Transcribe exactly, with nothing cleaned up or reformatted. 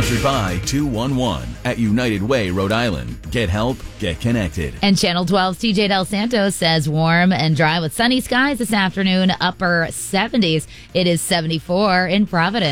Sponsored by two one one at United Way, Rhode Island. Get help, get connected. And Channel twelve's T J Del Santos says warm and dry with sunny skies this afternoon, upper seventies. It is seventy-four in Providence.